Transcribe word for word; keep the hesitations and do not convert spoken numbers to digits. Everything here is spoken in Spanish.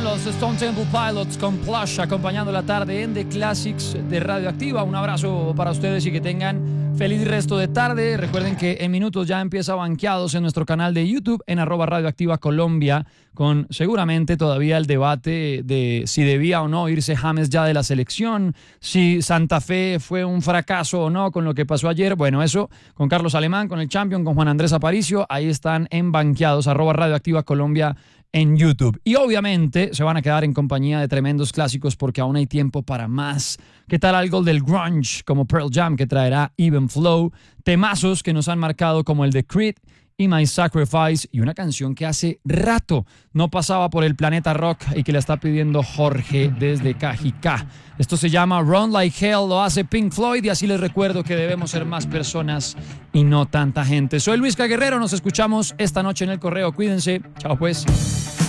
son los Stone Temple Pilots con Plush acompañando la tarde en The Classics de Radioactiva. Un abrazo para ustedes y que tengan feliz resto de tarde. Recuerden que en minutos ya empieza Banqueados en nuestro canal de YouTube en arroba Radioactiva Colombia, con seguramente todavía el debate de si debía o no irse James ya de la selección, si Santa Fe fue un fracaso o no con lo que pasó ayer. Bueno, eso con Carlos Alemán, con el Champion, con Juan Andrés Aparicio. Ahí están en Banqueados, arroba Radioactiva Colombia en YouTube. Y obviamente se van a quedar en compañía de tremendos clásicos porque aún hay tiempo para más. ¿Qué tal algo del grunge como Pearl Jam, que traerá Even Flow? Temazos que nos han marcado como el de Creed y My Sacrifice, y una canción que hace rato no pasaba por el Planeta Rock y que la está pidiendo Jorge desde Cajicá. Esto se llama Run Like Hell, lo hace Pink Floyd, y así les recuerdo que debemos ser más personas y no tanta gente. Soy Luis Guerrero, nos escuchamos esta noche en El Correo. Cuídense, chao pues.